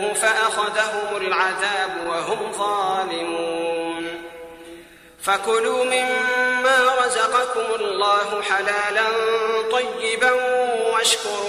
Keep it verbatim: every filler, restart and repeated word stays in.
فأخذهم العذاب وهم ظالمون فكلوا مما رزقكم الله حلالا طيبا واشكروا